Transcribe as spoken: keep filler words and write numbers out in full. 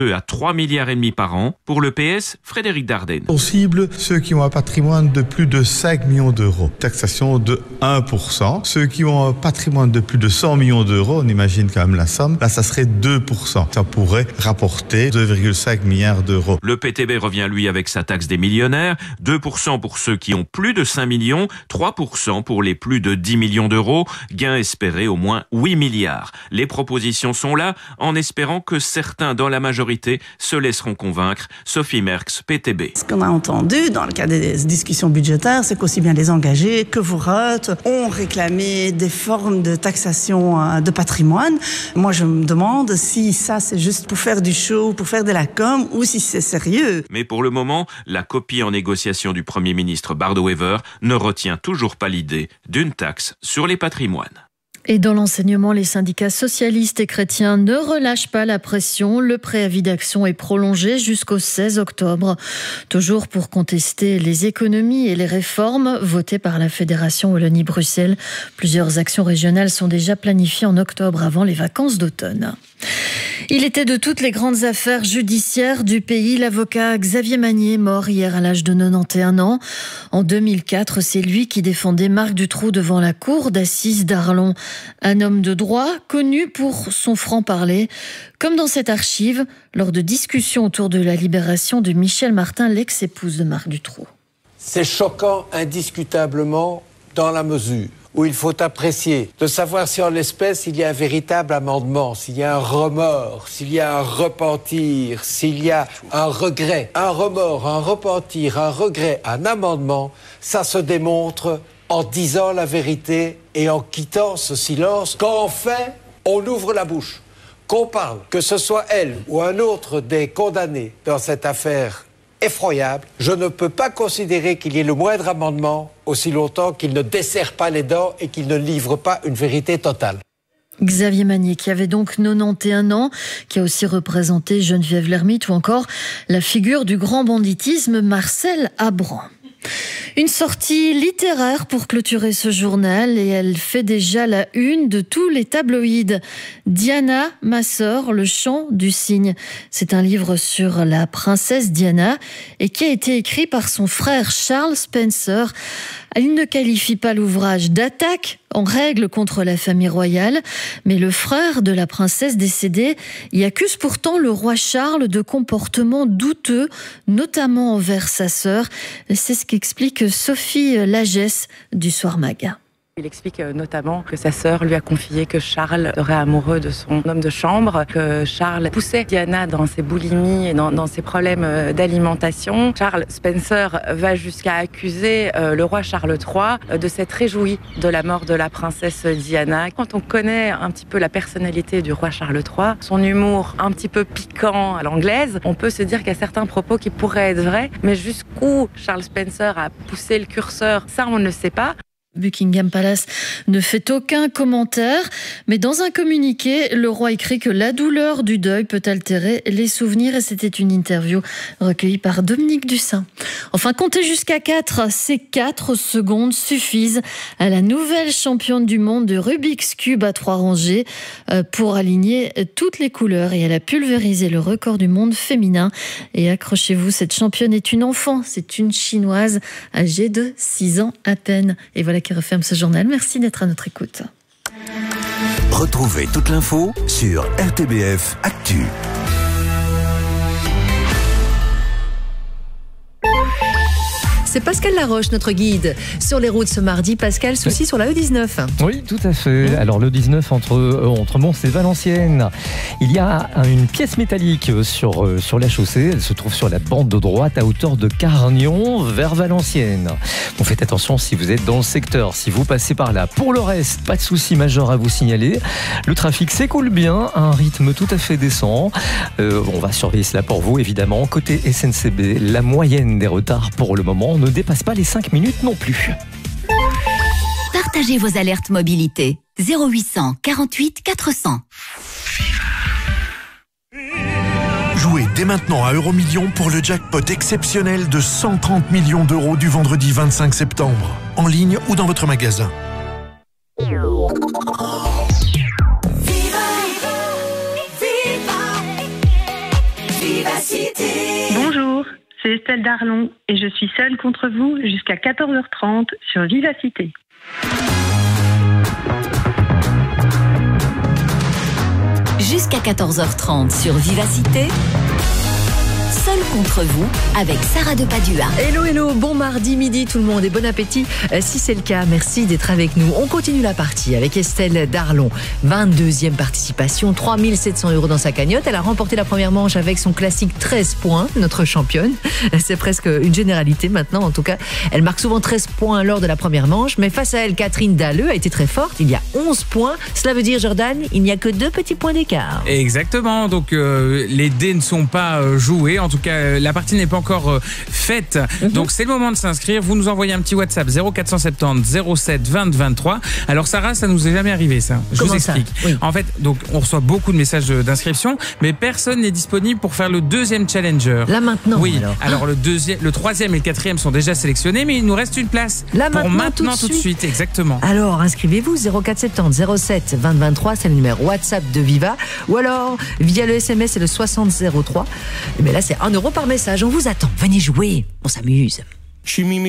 à trois milliards et demi par an. Pour le P S, Frédéric Dardenne. On cible ceux qui ont un patrimoine de plus de cinq millions d'euros. Taxation de un pour cent. Ceux qui ont un patrimoine de plus de cent millions d'euros, on imagine quand même la somme, là ça serait deux pour cent. Ça pourrait rapporter deux virgule cinq milliards d'euros. Le P T B revient lui avec sa taxe des millionnaires. deux pour cent pour ceux qui ont plus de cinq millions, trois pour cent pour les plus de dix millions d'euros. Gain espéré au moins huit milliards. Les propositions sont là, en espérant que certains dans la majorité se laisseront convaincre. Sophie Merckx, P T B. Ce qu'on a entendu dans le cadre des discussions budgétaires, c'est qu'aussi bien les engagés que vous Roth ont réclamé des formes de taxation de patrimoine. Moi, je me demande si ça, c'est juste pour faire du show, pour faire de la com, ou si c'est sérieux. Mais pour le moment, la copie en négociation du Premier ministre Bardo-Wever ne retient toujours pas l'idée d'une taxe sur les patrimoines. Et dans l'enseignement, les syndicats socialistes et chrétiens ne relâchent pas la pression. Le préavis d'action est prolongé jusqu'au seize octobre. Toujours pour contester les économies et les réformes votées par la Fédération Wallonie-Bruxelles. Plusieurs actions régionales sont déjà planifiées en octobre avant les vacances d'automne. Il était de toutes les grandes affaires judiciaires du pays. L'avocat Xavier Magnier, mort hier à l'âge de quatre-vingt-onze ans. En deux mille quatre, c'est lui qui défendait Marc Dutroux devant la cour d'assises d'Arlon. Un homme de droit connu pour son franc-parler. Comme dans cette archive, lors de discussions autour de la libération de Michel Martin, l'ex-épouse de Marc Dutroux. C'est choquant indiscutablement dans la mesure où il faut apprécier de savoir si en l'espèce il y a un véritable amendement, s'il y a un remords, s'il y a un repentir, s'il y a un regret. Un remords, un repentir, un regret, un amendement, ça se démontre en disant la vérité et en quittant ce silence quand enfin on ouvre la bouche, qu'on parle, que ce soit elle ou un autre des condamnés dans cette affaire effroyable, je ne peux pas considérer qu'il y ait le moindre amendement aussi longtemps qu'il ne desserre pas les dents et qu'il ne livre pas une vérité totale. Xavier Magnier, qui avait donc quatre-vingt-onze ans, qui a aussi représenté Geneviève Lhermitte ou encore la figure du grand banditisme Marcel Abran. Une sortie littéraire pour clôturer ce journal et elle fait déjà la une de tous les tabloïds. Diana, ma sœur, le chant du cygne. C'est un livre sur la princesse Diana et qui a été écrit par son frère Charles Spencer. Il ne qualifie pas l'ouvrage d'attaque en règle contre la famille royale, mais le frère de la princesse décédée y accuse pourtant le roi Charles de comportements douteux, notamment envers sa sœur. C'est ce qu'explique Sophie Lagesse du Soir Mag. Il explique notamment que sa sœur lui a confié que Charles serait amoureux de son homme de chambre, que Charles poussait Diana dans ses boulimies et dans, dans ses problèmes d'alimentation. Charles Spencer va jusqu'à accuser euh, le roi Charles trois de s'être réjoui de la mort de la princesse Diana. Quand on connaît un petit peu la personnalité du roi Charles trois, son humour un petit peu piquant à l'anglaise, on peut se dire qu'il y a certains propos qui pourraient être vrais, mais jusqu'où Charles Spencer a poussé le curseur, ça on ne le sait pas. Buckingham Palace ne fait aucun commentaire, mais dans un communiqué, le roi écrit que la douleur du deuil peut altérer les souvenirs et c'était une interview recueillie par Dominique Dussin. Enfin, comptez jusqu'à quatre, ces quatre secondes suffisent à la nouvelle championne du monde de Rubik's Cube à trois rangées pour aligner toutes les couleurs et elle a pulvérisé le record du monde féminin. Et accrochez-vous, cette championne est une enfant, c'est une chinoise âgée de six ans à peine. Et voilà qui referme ce journal. Merci d'être à notre écoute. Retrouvez toute l'info sur R T B F Actu. C'est Pascal Laroche, notre guide sur les routes ce mardi. Pascal, souci sur la E dix-neuf. Oui, tout à fait. Alors le dix-neuf entre, euh, entre Mons et Valenciennes. Il y a une pièce métallique sur, euh, sur la chaussée. Elle se trouve sur la bande de droite à hauteur de Carnion vers Valenciennes. Bon, faites attention si vous êtes dans le secteur, si vous passez par là. Pour le reste, pas de souci majeur à vous signaler. Le trafic s'écoule bien à un rythme tout à fait décent. Euh, on va surveiller cela pour vous, évidemment. Côté S N C B, la moyenne des retards pour le moment ne dépasse pas les cinq minutes non plus. Partagez vos alertes mobilité. zéro huit cent quarante-huit quatre cents. Jouez dès maintenant à Euromillions pour le jackpot exceptionnel de cent trente millions d'euros du vendredi vingt-cinq septembre. En ligne ou dans votre magasin. Vivacité. Bonjour, c'est Estelle Darlon et je suis seule contre vous jusqu'à quatorze heures trente sur Vivacité. Jusqu'à quatorze heures trente sur Vivacité. Seul contre vous, avec Sarah de Padua. Hello, hello, bon mardi midi tout le monde et bon appétit. Euh, si c'est le cas, merci d'être avec nous. On continue la partie avec Estelle Darlon. vingt-deuxième participation, trois mille sept cents euros dans sa cagnotte. Elle a remporté la première manche avec son classique treize points, notre championne. C'est presque une généralité maintenant, en tout cas. Elle marque souvent treize points lors de la première manche, mais face à elle, Catherine Dalleux a été très forte. Il y a onze points. Cela veut dire, Jordan, il n'y a que deux petits points d'écart. Exactement, donc euh, les dés ne sont pas euh, joués. En tout cas, la partie n'est pas encore euh, faite. Mm-hmm. Donc, c'est le moment de s'inscrire. Vous nous envoyez un petit WhatsApp zéro quatre cent soixante-dix zéro sept vingt vingt-trois. Alors, Sarah, ça nous est jamais arrivé, ça. Je Comment vous explique. Oui. En fait, donc, on reçoit beaucoup de messages d'inscription, mais personne n'est disponible pour faire le deuxième challenger. Là maintenant. Oui. Alors, alors le deuxième, le troisième et le quatrième sont déjà sélectionnés, mais il nous reste une place. Là pour maintenant, maintenant tout de suite. suite. Exactement. Alors, inscrivez-vous zéro quatre cent soixante-dix zéro sept vingt vingt-trois, c'est le numéro WhatsApp de Viva, ou alors via le S M S, c'est le soixante zéro trois. Mais là, c'est un euro par message. On vous attend. Venez jouer. On s'amuse. Je suis Mimi.